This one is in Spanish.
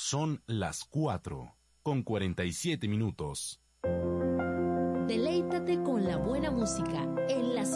Son las 4:47. Deleítate con la buena música en la